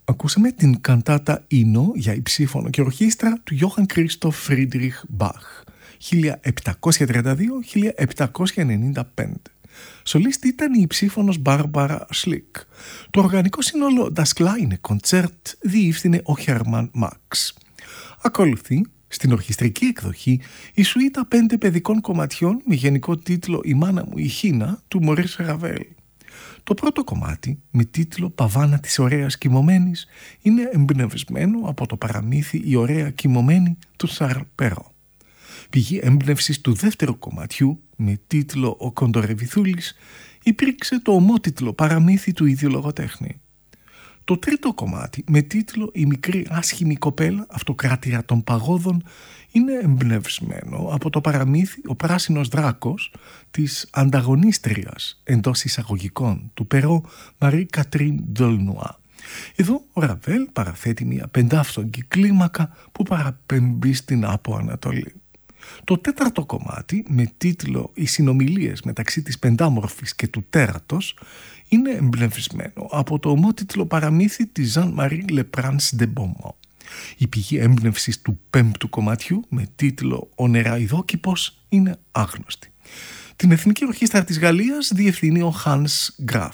Ακούσαμε την καντάτα Ίνο για υψίφωνο και ορχήστρα του Johann Christoph Friedrich Bach 1732-1795. Σολίστη ήταν η υψίφωνος Μπάρμπαρα Σλικ. Το οργανικό σύνολο Das Kleine Konzert διεύθυνε ο Hermann Max. Ακολουθεί στην ορχιστρική εκδοχή η σουίτα 5 παιδικών κομματιών με γενικό τίτλο «Η μάνα μου η Χίνα» του Μωρίς Ραβέλ. Το πρώτο κομμάτι, με τίτλο «Παβάνα της ωραίας κοιμωμένης», είναι εμπνευσμένο από το παραμύθι «Η ωραία κοιμωμένη» του Σαρλ Περό. Πηγή έμπνευσης του δεύτερου κομματιού, με τίτλο «Ο Κοντορεβιθούλης», υπήρξε το ομότιτλο παραμύθι του ίδιου λογοτέχνη. Το τρίτο κομμάτι, με τίτλο «Η μικρή άσχημη κοπέλα, αυτοκράτηρα των παγόδων», είναι εμπνευσμένο από το παραμύθι «Ο πράσινος δράκος» της ανταγωνίστριας εντός εισαγωγικών του Περό Μαρί Κατρίν Ντολνουά. Εδώ ο Ραβέλ παραθέτει μια πεντάφθογγη κλίμακα που παραπέμπει στην Άπο Ανατολή. Το τέταρτο κομμάτι, με τίτλο «Οι συνομιλίες μεταξύ της πεντάμορφης και του τέρατος», είναι εμπνευσμένο από το ομότιτλο παραμύθι της Jean-Marie Le Prince de Beaumont. Η πηγή έμπνευσης του πέμπτου κομματιού, με τίτλο «Ο νεραϊδόκηπος», είναι άγνωστη. Την Εθνική Ορχήστρα της Γαλλίας διευθύνει ο Hans Graf.